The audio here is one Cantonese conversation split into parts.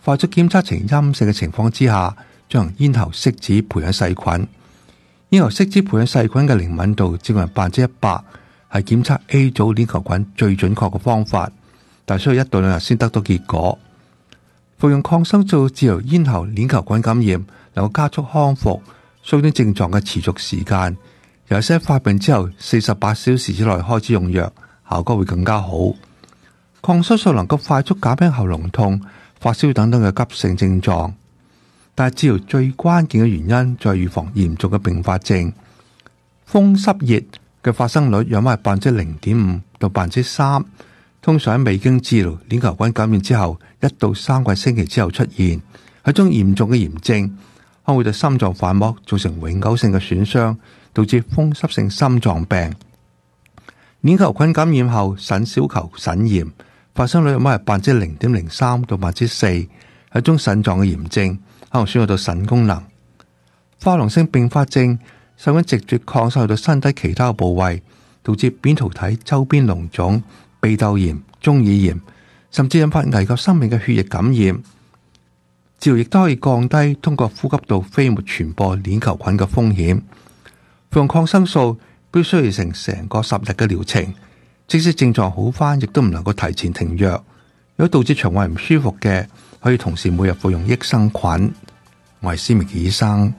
快速檢測呈陰性嘅情況之下，進行咽喉拭子培養細菌。咽喉拭子培養細菌嘅靈敏度接近100%，係檢測 A 組鏈球菌最準確嘅方法，但需要1到2日先得到結果。服用抗生素治療咽喉鏈球菌感染，能夠加速康復，縮短症狀嘅持續時間。有些發病之後48小時之內開始用藥，效果會更加好。抗生素能夠快速減輕喉嚨痛、發燒等等嘅急性症狀，但係治療最關鍵嘅原因在預防嚴重嘅併發症。風濕熱嘅發生率約莫係0.5%到3%，通常喺未經治療鏈球菌感染之後1到3個星期之後出現，係一種嚴重嘅炎症，可能會對心臟瓣膜造成永久性嘅損傷，導致風濕性心臟病。鏈球菌感染後腎小球腎炎發生率約莫係0.03%到4%，係一種腎臟嘅炎症，可能損害到腎功能。化膿性併發症，細菌直接擴散去到身體其他部位，導致扁桃體周邊膿腫、鼻竇炎、中耳炎，甚至引發危及生命嘅血液感染。治療亦都可以降低通過呼吸道飛沫傳播鏈球菌嘅風險。服用抗生素必須完成成個10日嘅療程，即使症狀好返，亦都唔能夠提前停藥。如果導致腸胃唔舒服嘅，可以同時每日服用益生菌。我係施明醫生。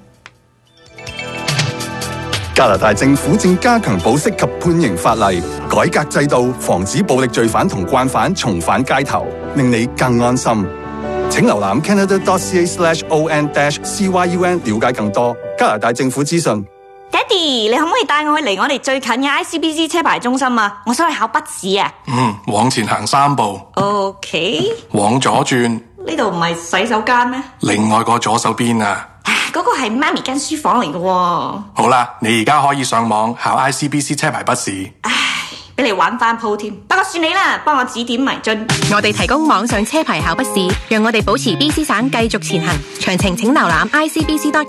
加拿大政府正加強保釋及判刑法例，改革制度，防止暴力罪犯同慣犯重返街頭，令你更安心。請瀏覽 canada.ca/on-cyun 了解更多加拿大政府資訊。 爹哋，你可唔可以帶我去離我哋最近嘅 ICBC 車牌中心啊？我想去考筆試啊。 往前行3步。 OK。 往左轉。 呢度唔係洗手間咩？ 另外個左手邊啊。 嗰個係媽咪間書房嚟嘅喎。 好啦，你而家可以上網考 ICBC 車牌筆試。 俾你玩翻鋪添，不過算你啦，幫我指點迷津。 我哋提供網上車牌考筆試，讓我哋保持 BC 省繼續前行。詳情請瀏覽 icbc.com。